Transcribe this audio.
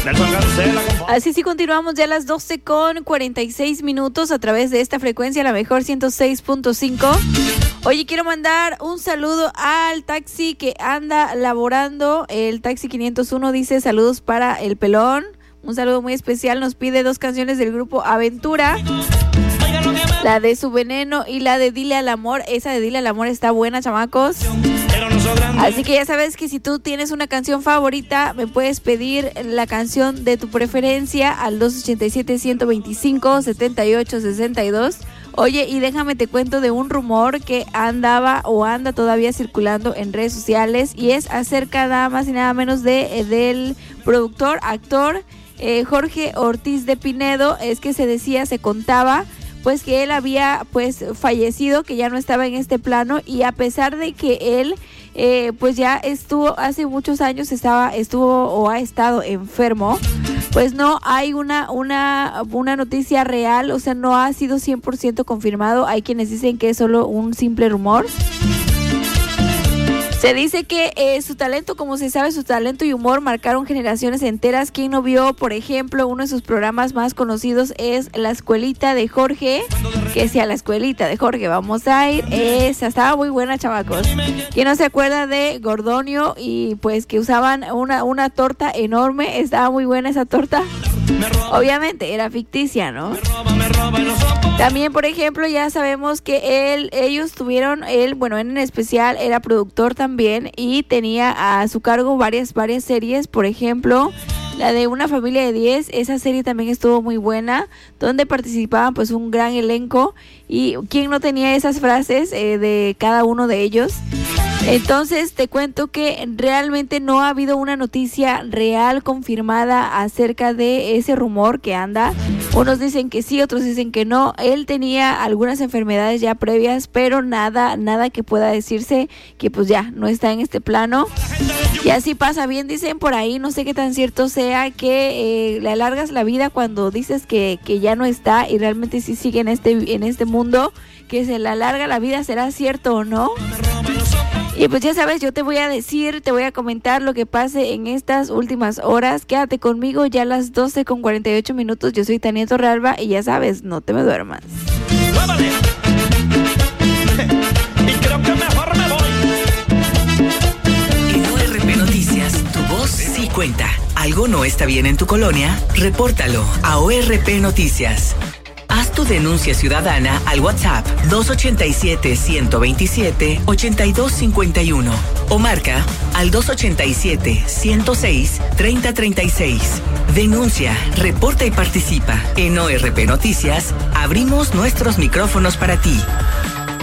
Así sí, continuamos ya a las 12:46 a través de esta frecuencia, la mejor 106.5. Oye, quiero mandar un saludo al taxi que anda laborando. El taxi 501 dice saludos para el pelón. Un saludo muy especial. Nos pide 2 canciones del grupo Aventura. La de Su Veneno y la de Dile al Amor. Esa de Dile al Amor está buena, chamacos. Así que ya sabes que si tú tienes una canción favorita, me puedes pedir la canción de tu preferencia al 287-125-7862. Oye, y déjame te cuento de un rumor que andaba o anda todavía circulando en redes sociales, y es acerca nada más y nada menos del productor, actor Jorge Ortiz de Pinedo. Es que se contaba pues que él había pues fallecido, que ya no estaba en este plano, y a pesar de que él pues ya estuvo hace muchos años ha estado enfermo, pues no hay una noticia real, o sea, no ha sido 100% confirmado. Hay quienes dicen que es solo un simple rumor. Se dice que su talento, como se sabe, su talento y humor marcaron generaciones enteras. ¿Quién no vio, por ejemplo, uno de sus programas más conocidos es La Escuelita de Jorge? Que sea La Escuelita de Jorge, vamos a ir. Esa estaba muy buena, chavacos. ¿Quién no se acuerda de Gordonio? Y pues que usaban una torta enorme. Estaba muy buena esa torta. Obviamente era ficticia, ¿no? También, por ejemplo, ya sabemos que ellos tuvieron, bueno, en especial era productor también, y tenía a su cargo varias series. Por ejemplo, la de Una Familia de 10, esa serie también estuvo muy buena, donde participaban pues un gran elenco, y quién no tenía esas frases de cada uno de ellos. Entonces te cuento que realmente no ha habido una noticia real confirmada acerca de ese rumor que anda. Unos dicen que sí, otros dicen que no. Él tenía algunas enfermedades ya previas, pero nada que pueda decirse que pues ya no está en este plano. Y así pasa, bien dicen por ahí, no sé qué tan cierto sea, que le alargas la vida cuando dices que ya no está y realmente sí sigue en este mundo, que se le alarga la vida. ¿Será cierto o no? Y pues ya sabes, yo te voy a comentar lo que pase en estas últimas horas. Quédate conmigo ya a las 12:48. Yo soy Tania Torralba y ya sabes, no te me duermas. Y creo que mejor me voy. En ORP Noticias, tu voz sí cuenta. ¿Algo no está bien en tu colonia? Repórtalo a ORP Noticias. Haz tu denuncia ciudadana al WhatsApp 287-127-8251 o marca al 287-106-3036. Denuncia, reporta y participa. En ORP Noticias abrimos nuestros micrófonos para ti.